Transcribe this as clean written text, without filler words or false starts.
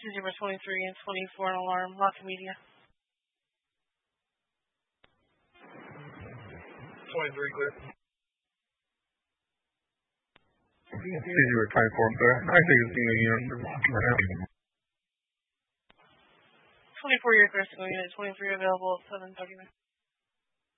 Zebra 23 and 24 on alarm. Lock media. 23 clear. Zebra 24 clear. I think it's being a unit. 24 year clear, single unit. 23 available at 7 document.